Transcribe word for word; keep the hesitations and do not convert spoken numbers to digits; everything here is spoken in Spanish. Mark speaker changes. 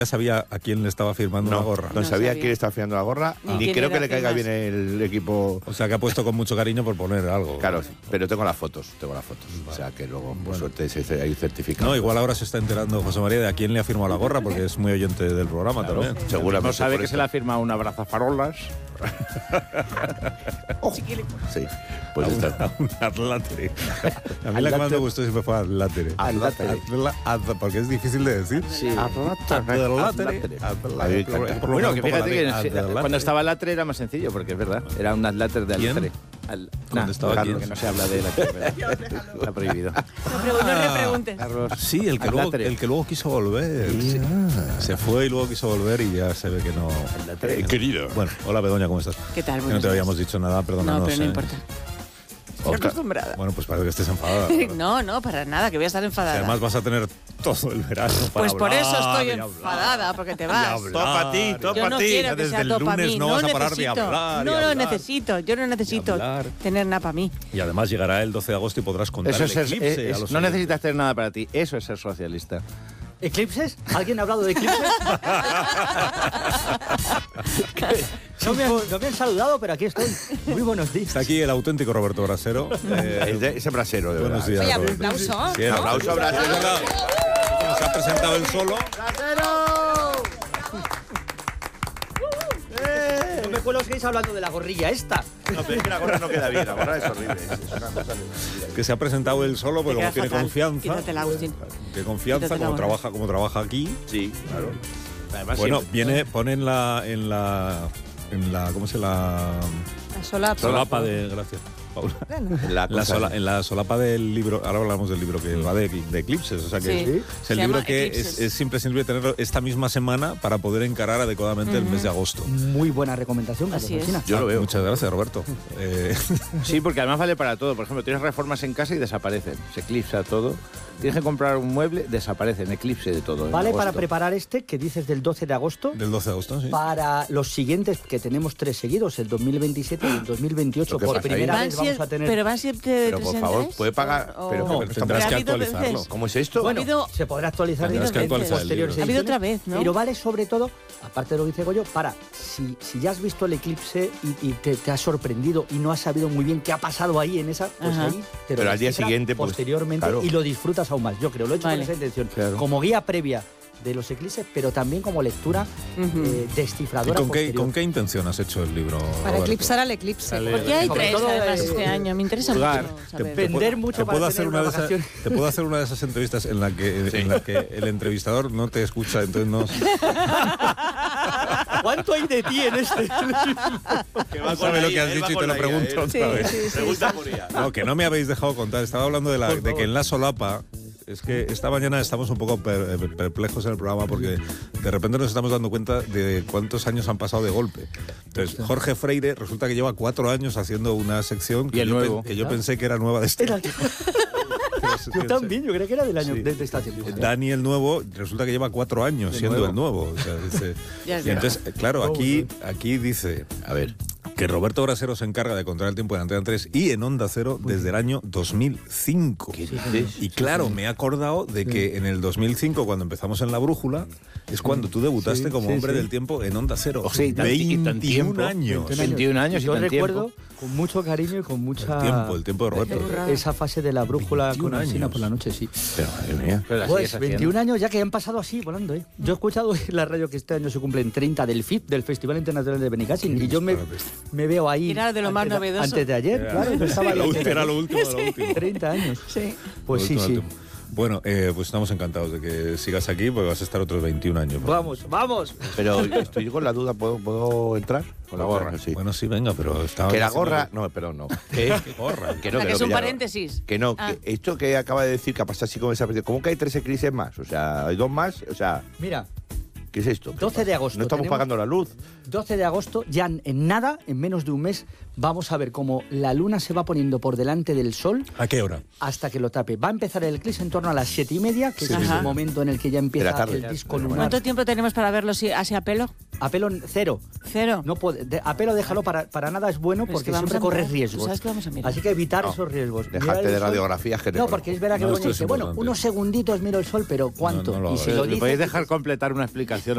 Speaker 1: ya sabía a quién le estaba firmando
Speaker 2: no,
Speaker 1: la gorra.
Speaker 2: No, no sabía a quién le estaba firmando la gorra, ni, ni creo que le caiga bien el equipo.
Speaker 1: O sea, que ha puesto con mucho cariño por poner algo.
Speaker 2: Claro, sí, pero tengo las fotos, tengo las fotos. Vale. O sea, que luego, por bueno. suerte, se, hay certificado.
Speaker 1: No, igual ahora se está enterando José María de a quién le ha firmado la gorra, porque es muy oyente del programa claro, también.
Speaker 2: Seguramente.
Speaker 3: No sabe que se le ha firmado un abrazafarolas.
Speaker 2: oh, sí, pues
Speaker 1: a
Speaker 2: está.
Speaker 1: Un atlátere. A mí la que más me gustó siempre fue atlátere.
Speaker 2: Atlátere.
Speaker 1: Porque es difícil de decir.
Speaker 2: Sí.
Speaker 1: Atlátere.
Speaker 3: Bueno, que fíjate que cuando estaba Latre era más sencillo, porque es verdad. Era un atláter de Latre.
Speaker 1: Al, ¿Dónde estaba
Speaker 3: Carlos, que no se habla de la está prohibido.
Speaker 4: No, no le preguntes.
Speaker 3: Carlos,
Speaker 1: sí, el que, luego, el que luego quiso volver. Sí. Ah. Se fue y luego quiso volver y ya se ve que no.
Speaker 2: Eh, querido.
Speaker 1: Bueno, hola Bedoña, ¿cómo estás?
Speaker 4: ¿Qué tal?
Speaker 1: Que no te habíamos dicho nada, perdónanos.
Speaker 4: No, pero no
Speaker 1: eh.
Speaker 4: importa. Estoy acostumbrada.
Speaker 1: Bueno, pues parece que estés enfadada.
Speaker 4: No, no, para nada, que voy a estar enfadada.
Speaker 1: Además vas a tener todo el verano para
Speaker 4: Pues
Speaker 1: hablar,
Speaker 4: por eso estoy enfadada, porque te vas.
Speaker 2: Topa a ti, topa a ti.
Speaker 4: Yo no quiero que sea topa a mí.
Speaker 1: No vas a parar de hablar.
Speaker 4: No lo necesito, yo no necesito tener nada para mí.
Speaker 1: Y además llegará el doce de agosto y podrás contar
Speaker 3: eso
Speaker 1: el
Speaker 3: es
Speaker 1: eclipse.
Speaker 3: Es, es,
Speaker 1: a los
Speaker 3: no necesitas tener nada para ti, eso es ser socialista.
Speaker 5: ¿Eclipses? ¿Alguien ha hablado de eclipses? no, me han, no me han saludado, pero aquí estoy. Muy buenos días.
Speaker 1: Está aquí el auténtico Roberto Brasero.
Speaker 2: Eh, de, ese brasero, de
Speaker 1: buenos
Speaker 2: verdad.
Speaker 1: días.
Speaker 4: Oye, aplauso.
Speaker 1: Sí,
Speaker 2: ¿no? Aplauso, Brasero.
Speaker 1: Nos ha presentado él solo.
Speaker 5: ¡Brasero! No me acuerdo que estáis hablando de la gorrilla esta.
Speaker 2: No, pero es que la gorra no queda bien, la gorra es horrible. Es una cosa
Speaker 1: que se ha presentado él solo, porque como tiene
Speaker 4: fatal.
Speaker 1: confianza.
Speaker 4: Quítatela, Agustín.
Speaker 1: Tiene confianza, como trabaja, como trabaja aquí.
Speaker 2: Sí, claro.
Speaker 1: Además, bueno, siempre, viene, pone en la, en la, en la, ¿cómo se la?
Speaker 4: La solapa.
Speaker 1: Solapa de, gracias, Paula. La la sola, en la solapa del libro, ahora hablamos del libro que va de, de eclipses, o sea que
Speaker 4: sí.
Speaker 1: es, es el
Speaker 4: se
Speaker 1: libro que es, es imprescindible tenerlo esta misma semana para poder encarar adecuadamente uh-huh. el mes de agosto.
Speaker 5: Muy buena recomendación,
Speaker 4: así es.
Speaker 2: Yo lo veo.
Speaker 1: Muchas gracias, Roberto. eh.
Speaker 3: Sí, porque además vale para todo. Por ejemplo, tienes reformas en casa y desaparecen, se eclipsa todo. Tienes que comprar un mueble, desaparecen, eclipse de todo.
Speaker 5: Vale para preparar este que dices del doce de agosto.
Speaker 1: Del doce de agosto, sí.
Speaker 5: Para los siguientes, que tenemos tres seguidos, el dos mil veintisiete y el dos mil veintiocho. Por primera vez vamos a tener.
Speaker 4: Pero van siempre de
Speaker 2: Pero por favor, puede pagar.
Speaker 4: O,
Speaker 2: pero,
Speaker 4: o,
Speaker 2: pero
Speaker 1: tendrás que actualizarlo.
Speaker 4: veces.
Speaker 2: ¿Cómo es esto?
Speaker 5: Bueno,
Speaker 4: habido,
Speaker 5: se podrá actualizar
Speaker 1: en
Speaker 5: posteriores.
Speaker 4: Ha habido otra vez, ¿no?
Speaker 5: Pero vale sobre todo, aparte de lo que dice Goyo, para si, si ya has visto el eclipse y, y te, te has sorprendido y no has sabido muy bien qué ha pasado ahí en esa, pues
Speaker 4: Ajá.
Speaker 5: ahí te lo
Speaker 2: pero al día siguiente, pues,
Speaker 5: posteriormente
Speaker 2: claro.
Speaker 5: y lo disfrutas aún más. Yo creo, lo he hecho
Speaker 4: vale.
Speaker 5: con esa intención.
Speaker 2: Claro.
Speaker 5: Como guía previa de los eclipses, pero también como lectura uh-huh. eh, descifradora.
Speaker 1: ¿Y con qué,
Speaker 5: posterior.
Speaker 1: con qué intención has hecho el libro,
Speaker 6: Para
Speaker 1: Roberto?
Speaker 6: eclipsar al eclipse.
Speaker 4: Dale, porque hay tres
Speaker 5: todo,
Speaker 4: además
Speaker 5: eh,
Speaker 4: este año. Me interesa
Speaker 3: lugar.
Speaker 4: mucho saber.
Speaker 5: Te, vender mucho
Speaker 1: te
Speaker 5: para
Speaker 1: puedo hacer
Speaker 5: tener
Speaker 1: una de
Speaker 5: vacación.
Speaker 1: esas, te puedo hacer una de esas entrevistas en la que,
Speaker 2: sí.
Speaker 1: en la que el entrevistador no te escucha, entonces no.
Speaker 5: ¿Cuánto hay de ti en este?
Speaker 2: Que va
Speaker 1: sabe
Speaker 2: con
Speaker 1: lo
Speaker 2: la
Speaker 1: que has
Speaker 2: I A,
Speaker 1: dicho y te lo
Speaker 2: va con la
Speaker 1: pregunto
Speaker 2: I A,
Speaker 1: otra
Speaker 6: Sí,
Speaker 1: vez.
Speaker 6: sí, sí.
Speaker 2: Pregunta por I A.
Speaker 1: No, que no me habéis dejado contar. Estaba hablando de, la, de que en la solapa. Es que esta mañana estamos un poco per, perplejos en el programa porque de repente nos estamos dando cuenta de cuántos años han pasado de golpe. Entonces, Jorge Freire resulta que lleva cuatro años haciendo una sección que,
Speaker 3: y el
Speaker 1: yo,
Speaker 3: nuevo.
Speaker 1: Pe que yo pensé que era nueva de este.
Speaker 5: Era... Yo también, yo creo que era del año
Speaker 1: sí.
Speaker 5: de, de esta temporada.
Speaker 1: Dani el nuevo resulta que lleva cuatro años
Speaker 5: de
Speaker 1: siendo
Speaker 5: nuevo.
Speaker 1: el nuevo. O sea, dice,
Speaker 4: Ya es
Speaker 1: y entonces, claro,
Speaker 5: Oh,
Speaker 1: aquí, aquí dice, a ver, que Roberto Brasero se encarga de controlar el tiempo en Antena tres y en Onda Cero desde el año dos mil cinco.
Speaker 2: ¿Qué dices?
Speaker 1: Y claro, me he acordado de que en el dos mil cinco, cuando empezamos en La Brújula, es cuando tú debutaste
Speaker 5: Sí,
Speaker 1: como
Speaker 5: sí,
Speaker 1: hombre
Speaker 5: sí.
Speaker 1: del tiempo en Onda Cero.
Speaker 3: O sea, y tan- y tan
Speaker 1: veintiún
Speaker 3: tiempo.
Speaker 1: años.
Speaker 3: veintiún años y
Speaker 5: Yo
Speaker 3: tan
Speaker 5: recuerdo
Speaker 3: tiempo.
Speaker 5: con mucho cariño y con mucha...
Speaker 1: El tiempo, el tiempo de Roberto.
Speaker 5: Esa fase de la brújula
Speaker 1: veintiún
Speaker 5: con Alsina
Speaker 1: años.
Speaker 5: por la noche, sí.
Speaker 2: Pero, madre mía.
Speaker 3: Pero la
Speaker 5: Pues
Speaker 3: sigues haciendo.
Speaker 5: veintiún años ya que han pasado así, volando, ¿eh? Yo he escuchado en la radio que este año se cumplen treinta del F I P, del Festival Internacional de Benicàssim, y yo me, me veo ahí...
Speaker 4: Era de lo más
Speaker 5: antes
Speaker 4: novedoso.
Speaker 5: Antes de ayer,
Speaker 1: Era,
Speaker 5: claro. Yo estaba ahí
Speaker 1: era,
Speaker 5: antes de
Speaker 1: era
Speaker 5: ayer.
Speaker 1: lo último de lo último.
Speaker 5: treinta años.
Speaker 6: Sí.
Speaker 5: Pues
Speaker 1: Lo
Speaker 5: sí,
Speaker 1: último,
Speaker 5: sí.
Speaker 1: lo último. Bueno, eh, pues estamos encantados de que sigas aquí porque vas a estar otros veintiún años.
Speaker 5: Vamos, vamos.
Speaker 2: Pero estoy con la duda, ¿puedo, puedo entrar? Con la gorra, sí.
Speaker 1: Bueno, sí, venga, pero estaba
Speaker 2: Que la
Speaker 1: diciendo-
Speaker 2: gorra... No, perdón, no. ¿Qué?
Speaker 1: ¿Qué gorra?
Speaker 2: Que no,
Speaker 4: O sea, que
Speaker 2: que no,
Speaker 4: es un
Speaker 2: ya no.
Speaker 4: paréntesis.
Speaker 2: Que no,
Speaker 4: Ah.
Speaker 2: que esto que acaba de decir que ha pasado así como esa... ¿Cómo que hay tres eclipses más? O sea, hay dos más, o sea...
Speaker 5: Mira,
Speaker 2: ¿Qué es esto?
Speaker 5: doce de agosto.
Speaker 2: No estamos
Speaker 5: tenemos-
Speaker 2: pagando la luz.
Speaker 5: doce de agosto, ya en en nada, en menos de un mes, vamos a ver cómo la luna se va poniendo por delante del sol
Speaker 1: ¿A qué hora?
Speaker 5: hasta que lo tape. Va a empezar el eclipse en torno a las siete y media, que
Speaker 4: Sí,
Speaker 5: es
Speaker 4: sí,
Speaker 5: el
Speaker 4: sí.
Speaker 5: momento en el que ya
Speaker 2: De
Speaker 5: empieza
Speaker 2: la tarde.
Speaker 5: el disco
Speaker 2: Bueno,
Speaker 5: lunar.
Speaker 4: ¿Cuánto tiempo tenemos para verlo si- así a pelo?
Speaker 5: A pelo cero.
Speaker 4: Cero.
Speaker 5: No puede, de- a pelo déjalo, para, para nada es bueno
Speaker 4: Pero es
Speaker 5: porque
Speaker 4: que vamos
Speaker 5: siempre
Speaker 4: a
Speaker 5: corres
Speaker 4: mirar.
Speaker 5: riesgos.
Speaker 4: ¿Sabes qué vamos a mirar?
Speaker 5: Así que evitar
Speaker 2: No,
Speaker 5: esos riesgos.
Speaker 2: Dejarte
Speaker 5: Mirar el
Speaker 2: de
Speaker 5: sol.
Speaker 2: radiografías que te
Speaker 5: No,
Speaker 2: conozco.
Speaker 5: porque es verdad que
Speaker 1: No,
Speaker 5: luego
Speaker 1: esto es
Speaker 5: dice, bueno,
Speaker 1: importante.
Speaker 5: unos segunditos miro el sol, pero ¿cuánto?
Speaker 1: No, no lo
Speaker 5: y
Speaker 1: hagas.
Speaker 5: si lo
Speaker 3: ¿Le
Speaker 5: dice,
Speaker 3: podéis dejar completar una explicación